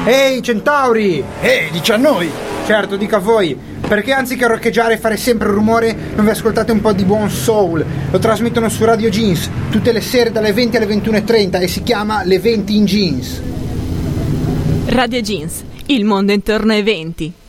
Ehi centauri! Dici a noi! Certo, dica a voi, perché anziché roccheggiare e fare sempre rumore non vi ascoltate un po' di buon soul? Lo trasmettono su Radio Jeans tutte le sere dalle 20 alle 21:30 e si chiama Le 20 in Jeans. Radio Jeans, il mondo intorno ai 20.